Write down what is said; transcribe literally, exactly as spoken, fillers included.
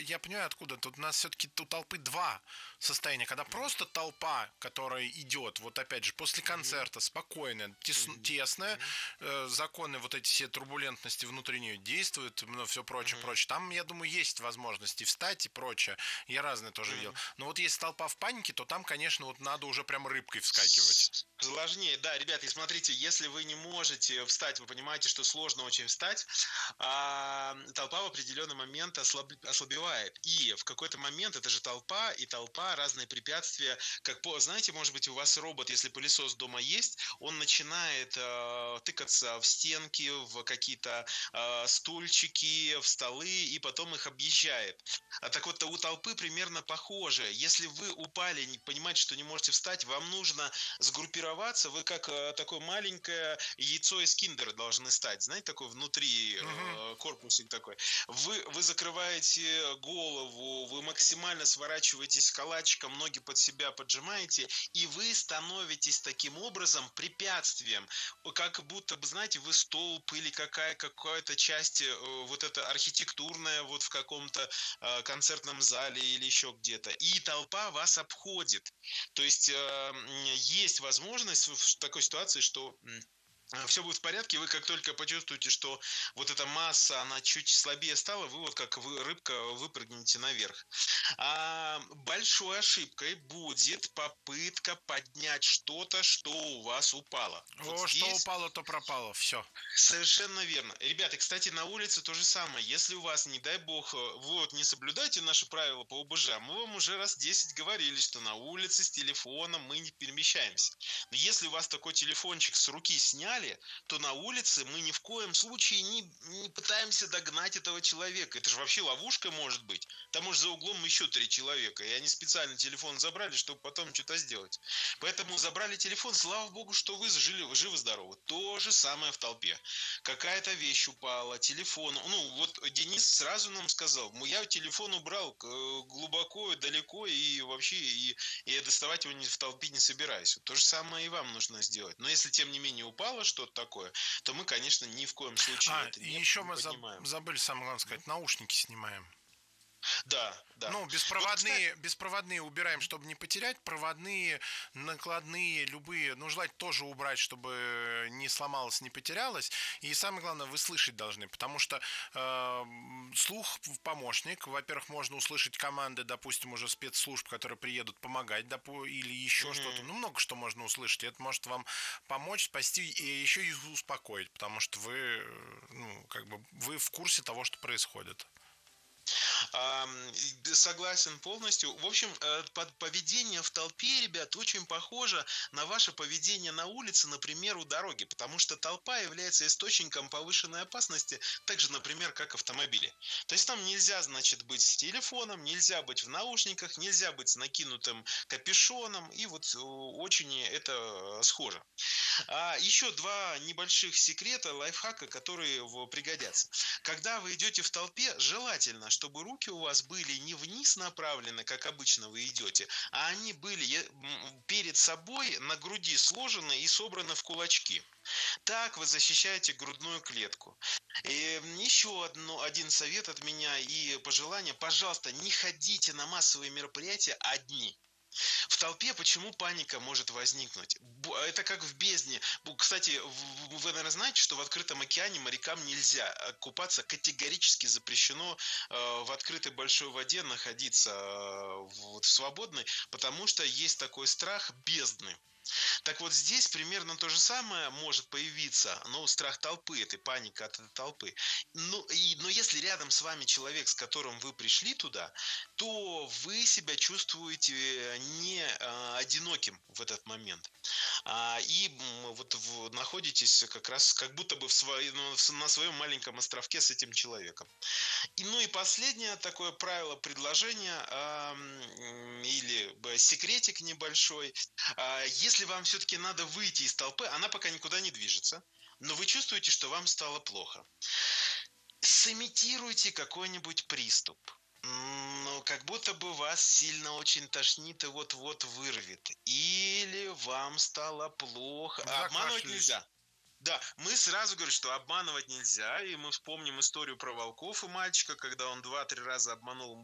я понимаю, откуда. Тут у нас все-таки у толпы два состояния. Когда просто толпа, которая идет, вот опять же, после концерта, спокойная, тес, тесная, э, законы вот эти все турбулентности внутри нее действуют, ну, все прочее, прочее. Там, я думаю, есть возможности встать и прочее. Я разные тоже видел. Но вот если толпа в панике, то там, конечно, вот надо уже прям рыбкой вскакивать. Сложнее, да, ребята, и смотрите, если вы не можете встать, вы понимаете, что сложно очень встать, а, толпа в определенный момент ослаб, ослабевает. И в какой-то момент это же толпа, и толпа, разные препятствия. Как по, знаете, может быть, у вас робот, если пылесос дома есть, он начинает э, тыкаться в стенки, в какие-то э, стульчики, в столы, и потом их объезжает. А так вот, у толпы примерно похоже. Если вы упали, не понимаете, что не можете встать, вам нужно сгруппироваться. Вы как э, такое маленькое яйцо из киндера должны стать. Знаете, такой внутри э, корпусик такой. Вы, вы закрываете голову, вы максимально сворачиваетесь калачиком, ноги под себя поджимаете, и вы становитесь таким образом препятствием. Как будто бы, знаете, вы столб или какая, какая-то часть э, вот это архитектурная вот в каком-то э, концертном зале или еще где-то. И толпа вас обходит. То есть э, есть возможность в такой ситуации, что все будет в порядке, вы как только почувствуете, что вот эта масса, она чуть слабее стала, вы вот как вы, рыбка выпрыгнете наверх. А большой ошибкой будет попытка поднять что-то, что у вас упало. Вот О, что здесь... упало, то пропало, все. Совершенно верно. Ребята, кстати, на улице то же самое. Если у вас, не дай бог, вы вот не соблюдаете наши правила по ОБЖ, мы вам уже раз десять говорили, что на улице с телефоном мы не перемещаемся. Но если у вас такой телефончик с руки сняли, то на улице мы ни в коем случае не, не пытаемся догнать этого человека. Это же вообще ловушка может быть. Там может за углом еще три человека, и они специально телефон забрали, чтобы потом что-то сделать. Поэтому забрали телефон, слава богу, что вы жили, живы-здоровы. То же самое в толпе. Какая-то вещь упала, телефон. Ну, вот Денис сразу нам сказал, я телефон убрал глубоко, далеко, и вообще и, и я доставать его в толпе не собираюсь. То же самое и вам нужно сделать. Но если, тем не менее, упало что-то такое, то мы, конечно, ни в коем случае А, это и не, еще не мы поднимаем. забыли самое главное сказать, наушники снимаем. Да, да. Ну, беспроводные, вот, беспроводные убираем, чтобы не потерять. Проводные, накладные, любые, ну, желательно тоже убрать, чтобы не сломалось, не потерялось. И самое главное, вы слышать должны, потому что э, слух помощник. Во-первых, можно услышать команды, допустим, уже спецслужб, которые приедут помогать, допу- или еще mm-hmm. что-то. Ну, много что можно услышать. И это может вам помочь, спасти и еще и успокоить, потому что вы, ну, как бы, вы в курсе того, что происходит. Согласен полностью. В общем, поведение в толпе, ребят, очень похоже на ваше поведение на улице, например, у дороги, потому что толпа является источником повышенной опасности, так же, например, как автомобили. То есть там нельзя, значит, быть с телефоном, нельзя быть в наушниках, нельзя быть с накинутым капюшоном, и вот очень это схоже. А еще два небольших секрета, лайфхака, которые пригодятся. Когда вы идете в толпе, желательно, чтобы руки у вас были не вниз направлены, как обычно вы идете, а они были перед собой на груди сложены и собраны в кулачки. Так вы защищаете грудную клетку. И еще одно, один совет от меня и пожелание. Пожалуйста, не ходите на массовые мероприятия одни. В толпе почему паника может возникнуть? Это как в бездне. Кстати, вы, наверное, знаете, что в открытом океане морякам нельзя купаться, категорически запрещено в открытой большой воде находиться в свободной, потому что есть такой страх бездны. Так вот здесь примерно то же самое может появиться, но страх толпы, этой паника от этой толпы. Ну, и, но если рядом с вами человек, с которым вы пришли туда, то вы себя чувствуете не а, одиноким в этот момент. А, и вот в, находитесь как раз как будто бы в свой, ну, на своем маленьком островке с этим человеком. И, ну и последнее такое правило предложения а, или секретик небольшой. А, если вам все-таки надо выйти из толпы, она пока никуда не движется, но вы чувствуете, что вам стало плохо. Сымитируйте какой-нибудь приступ. Ну, как будто бы вас сильно очень тошнит и вот-вот вырвет. Или вам стало плохо. Обманывать нельзя. Да, мы сразу говорим, что обманывать нельзя, и мы вспомним историю про волков и мальчика, когда он два-три раза обманул